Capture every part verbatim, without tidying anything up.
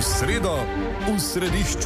sredo v središču.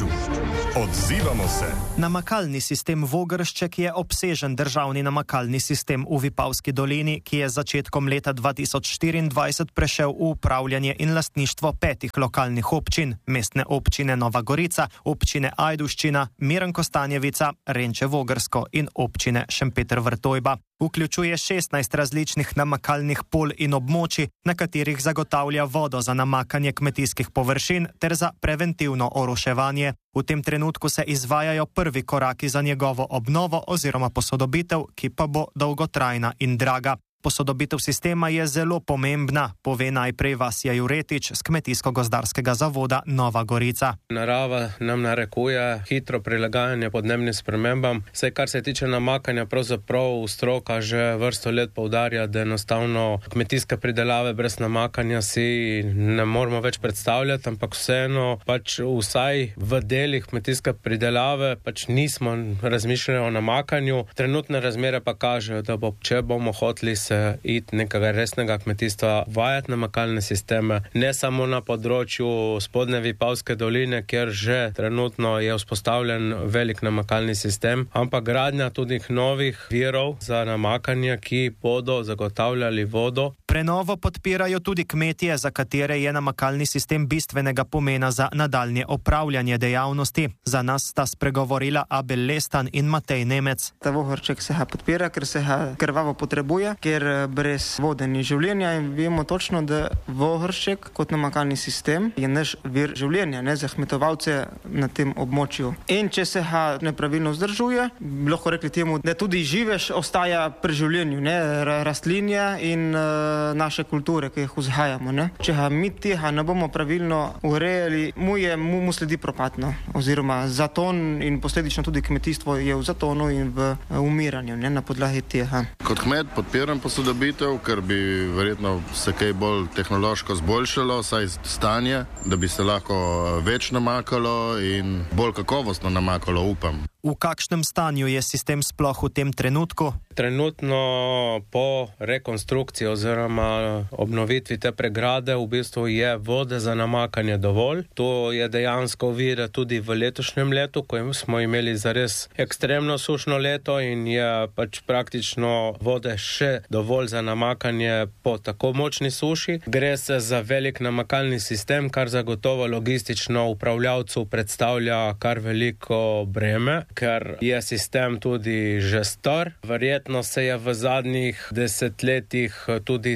Odzivamo se. Namakalni sistem Vogršček je obsežen državni namakalni sistem v Vipavski dolini, ki je začetkom leta dva tisoč štiriindvajset prešel v upravljanje in lastništvo petih lokalnih občin, mestne občine Nova Gorica, občine Ajdovščina, Miren Kostanjevica, Renče Vogrsko in občine Šempeter Vrtojba. Vključuje šestnajst različnih namakalnih polj in območij, na katerih zagotavlja vodo za namakanje kmetijskih površin ter za preventivno oroševanje. V tem trenutku se izvajajo prvi koraki za njegovo obnovo oziroma posodobitev, ki pa bo dolgotrajna in draga. Posodobitev sistema je zelo pomembna, pove najprej Vasja Juretič z Kmetijsko-gozdarskega zavoda Nova Gorica. Narava nam narekuje hitro prilagajanje podnebnim spremembam. Vse, kar se tiče namakanja, pravzaprav stroka že vrsto let poudarja, da enostavno kmetijske pridelave brez namakanja si ne moramo več predstavljati, ampak vseeno pač vsaj v delih kmetijske pridelave pač nismo razmišljali o namakanju. Trenutne razmere pa kažejo, da bo, če bomo hoteli se iti nekega resnega kmetijstva, vajati namakalne sisteme, ne samo na področju spodnje Vipavske doline, kjer že trenutno je vzpostavljen velik namakalni sistem, ampak gradnja tudi novih virov za namakanje, ki bodo zagotavljali vodo. Prenovo podpirajo tudi kmetije, za katere je namakalni sistem bistvenega pomena za nadaljnje opravljanje dejavnosti. Za nas sta spregovorila Abel Lestan in Matej Nemec. Ta Vogršček se ga podpira, ker se ga krvavo potrebuje, ker brez vode ni življenja in vemo točno, da Vogršček kot namakalni sistem je naš vir življenja, ne, za kmetovalce na tem območju. In če se ga nepravilno vzdržuje, bi lahko rekli temu, da tudi živež ostaja pri življenju, ne, rastlinja in uh, naše kulture, ki jih vzhajamo, ne. Če ga mi tega ne bomo pravilno urejali, mu je, mu, mu sledi propatno, oziroma zaton in posledično tudi kmetijstvo je v zatonu in v umiranju, ne, na podlagi tega. Kot kmet podpiram posodobitev, ker bi verjetno se kaj bolj tehnološko zboljšalo, saj stanje, da bi se lahko več namakalo in bolj kakovostno namakalo, upam. V kakšnem stanju je sistem sploh v tem trenutku? Trenutno po rekonstrukciji oziroma obnovitvi te pregrade v bistvu je vode za namakanje dovolj. To je dejansko ovira tudi v letošnjem letu, ko smo imeli zares ekstremno sušno leto in je pač praktično vode še dovolj za namakanje po tako močni suši. Gre se za velik namakalni sistem, kar zagotovo logistično upravljavcu predstavlja kar veliko breme, ker je sistem tudi že star. Verjetno se je v zadnjih desetletjih tudi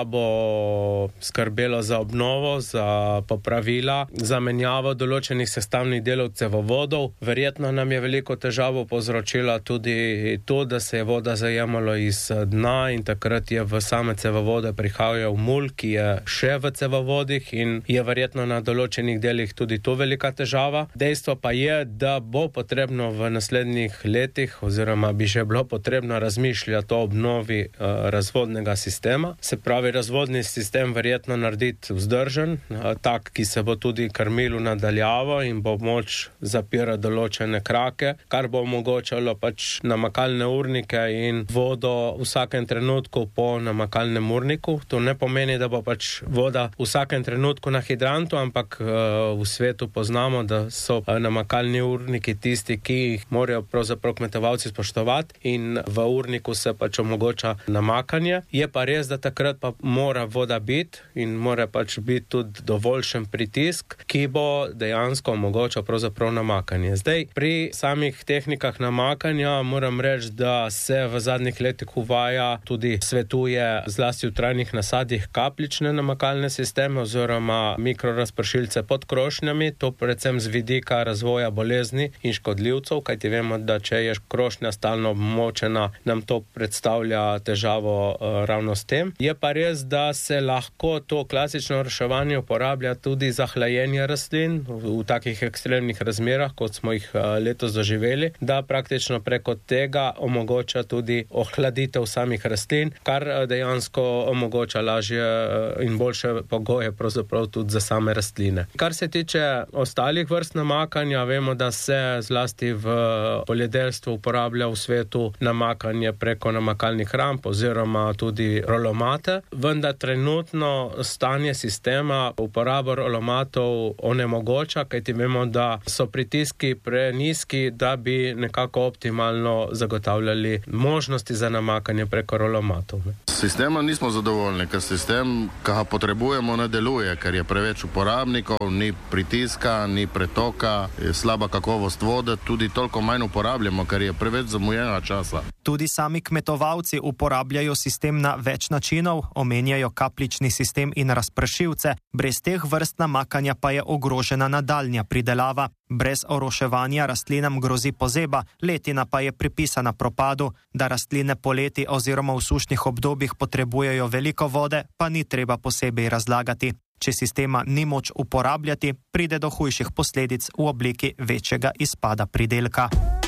slabo skrbelo za obnovo, za popravila, za menjavo določenih sestavnih delov cevovodov. Verjetno nam je veliko težavo povzročila tudi to, da se je voda zajemalo iz dna in takrat je v same cevovode prihajal mulj, ki je še v cevovodih in je verjetno na določenih delih tudi to velika težava. Dejstvo pa je, da bo potrebno v naslednjih letih oziroma bi že bilo potrebno razmišljati o obnovi uh, razvodnega sistema. Se pravi, razvodni sistem verjetno narediti vzdržen, uh, tak, ki se bo tudi krmil nadaljavo in bo moč zapirati določene krake, kar bo omogočalo pač namakalne urnike in vodo v vsakem trenutku po namakalnem urniku. To ne pomeni, da bo pač voda v vsakem trenutku na hidrantu, ampak uh, v svetu poznamo, da so uh, namakalni urniki tisti, ki jih morajo pravzaprav kmetovalci spoštovati in v urniku se pač omogoča namakanje. Je pa res, da takrat pa mora voda biti in mora pač biti tudi dovoljšen pritisk, ki bo dejansko omogočal pravzaprav namakanje. Zdaj, pri samih tehnikah namakanja moram reči, da se v zadnjih letih uvaja tudi svetuje zlasti v trajnih nasadih kapljične namakalne sisteme oziroma mikrorazpršilce pod krošnjami, to predvsem z vidika razvoja bolezni in škodljivcev, kajti vemo, da če je krošnja stalno območena, nam to predstavlja težavo uh, ravno s tem. Je pa res, da se lahko to klasično reševanje uporablja tudi za hlajenje rastlin v, v takih ekstremnih razmerah, kot smo jih uh, letos doživeli, da praktično preko tega omogoča tudi ohladitev samih rastlin, kar uh, dejansko omogoča lažje uh, in boljše pogoje pravzaprav tudi za same rastline. Kar se tiče ostalih vrst namakanja, vemo, da se zlasti v poljedelstvu uporablja v svetu namakanje preko namakalnih ramp oziroma tudi rolomate, vendar trenutno stanje sistema uporabo rolomatov onemogoča, kajti vemo, da so pritiski preniski, da bi nekako optimalno zagotavljali možnosti za namakanje preko rolomatov. S sistemom nismo zadovoljni, ker sistem, ki ga potrebujemo, ne deluje, ker je preveč uporabnikov, ni pritiska, ni pretoka, je slaba kakovost vode, tudi toliko manj uporabljamo, ker je preveč zamujena časa. Tudi sami kmetovalci uporabljajo sistem na več načinov, omenjajo kapljični sistem in razpršilce, brez teh vrst namakanja pa je ogrožena nadaljnja pridelava. Brez oroševanja rastlinam grozi pozeba, letina pa je pripisana propadu. Da rastline poleti oziroma v sušnih obdobjih potrebujejo veliko vode, pa ni treba posebej razlagati. Če sistema ni moč uporabljati, pride do hujših posledic v obliki večjega izpada pridelka.